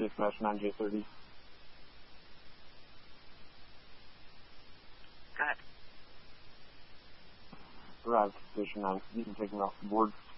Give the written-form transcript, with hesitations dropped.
dispatch 9J30. Go ahead. Arrived, Station 9. You can take me off the board.